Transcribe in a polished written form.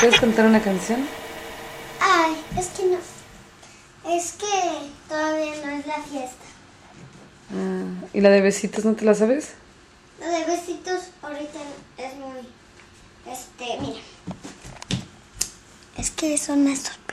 puedes cantar una canción? Ay, es que no. Es que todavía no es la fiesta. ¿Y la de besitos no te la sabes? La de besitos ahorita es muy... mira. Es que son más...